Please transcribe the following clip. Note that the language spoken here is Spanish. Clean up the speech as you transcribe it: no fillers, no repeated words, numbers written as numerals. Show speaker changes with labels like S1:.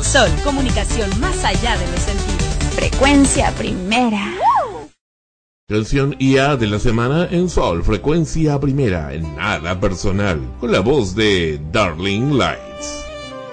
S1: Sol, comunicación más allá de los sentidos.
S2: Frecuencia Primera.
S3: Canción IA de la semana en Sol, Frecuencia Primera, en Nada Personal, con la voz de Darling Lights.